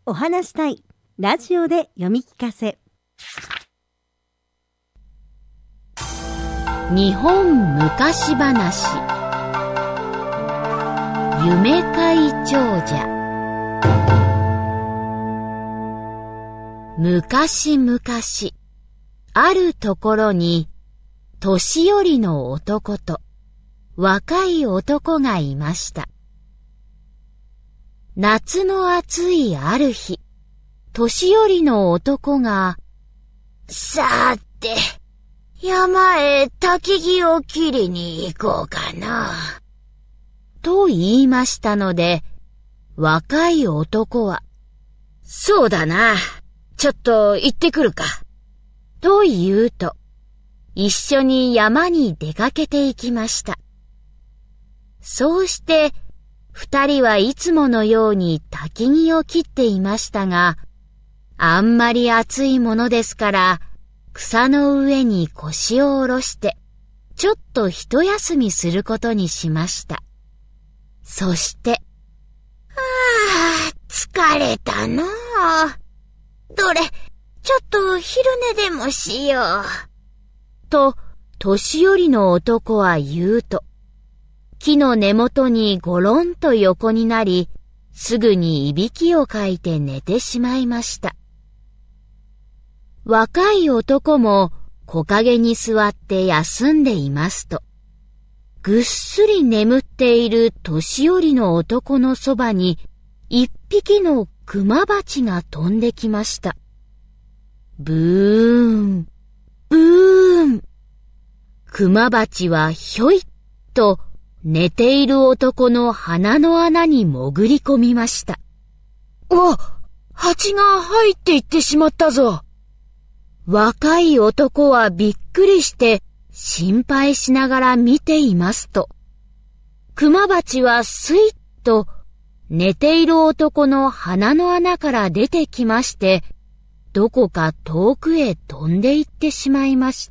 お話したいラジオで読み聞かせ。 日本昔話夢会長者。昔々あるところに年寄りの男と若い男がいました。夏の暑いある日、年寄りの男が、さて、山へ焚き木を切りに行こうかな、と言いましたので、若い男は、そうだな、ちょっと行ってくるか、と言うと、一緒に山に出かけて行きました。そうして、二人はいつものように焚き木を切っていましたが、あんまり暑いものですから、草の上に腰を下ろして、ちょっと一休みすることにしました。そして、疲れたなあ。どれ、ちょっと昼寝でもしよう。と、年寄りの男は言うと、木の根元にゴロンと横になり、すぐにいびきをかいて寝てしまいました。若い男も木陰に座って休んでいますと、ぐっすり眠っている年寄りの男のそばに一匹の熊蜂が飛んできました。ブーン、ブーン。熊蜂はひょいっと寝ている男の鼻の穴に潜り込みました。お、蜂が入っていってしまったぞ。若い男はびっくりして心配しながら見ていますと、熊蜂はスイッと寝ている男の鼻の穴から出てきまして、どこか遠くへ飛んで行ってしまいました。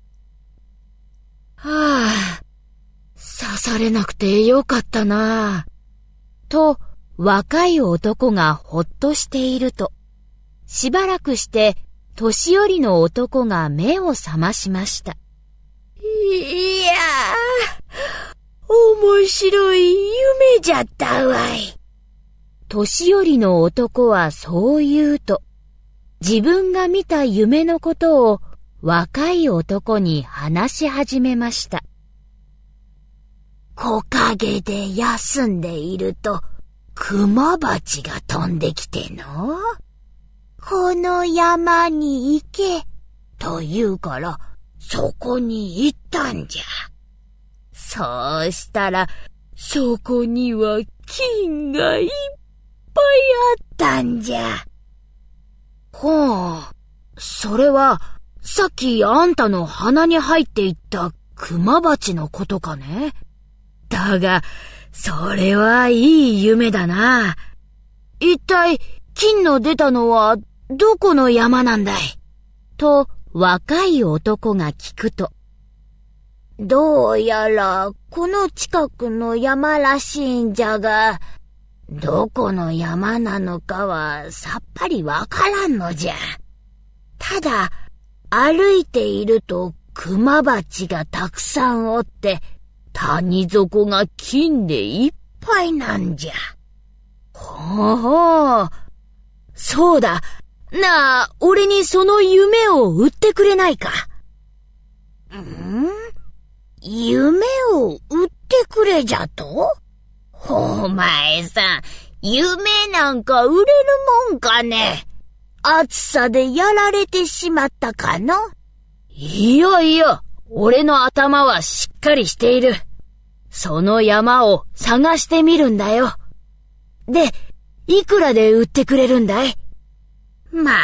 はあ、刺されなくてよかったなあ。と、若い男がほっとしていると、しばらくして、年寄りの男が目を覚ましました。いやあ、面白い夢じゃったわい。年寄りの男はそう言うと、自分が見た夢のことを若い男に話し始めました。木陰で休んでいると、熊蜂が飛んできての。この山に行け、と言うから、そこに行ったんじゃ。そうしたら、そこには金がいっぱいあったんじゃ。ほう、それは、さっきあんたの鼻に入っていった熊蜂のことかね。だが、それはいい夢だな。一体、金の出たのは、どこの山なんだい？と、若い男が聞くと、どうやら、この近くの山らしいんじゃが、どこの山なのかはさっぱりわからんのじゃ。ただ、歩いていると熊蜂がたくさんおって、谷底が金でいっぱいなんじゃ。ほうほう。そうだ。なあ、俺にその夢を売ってくれないか。夢を売ってくれじゃと？お前さん、夢なんか売れるもんかね。暑さでやられてしまったかの？いやいや、俺の頭はしっかりしている。その山を探してみるんだよ。で、いくらで売ってくれるんだい？ま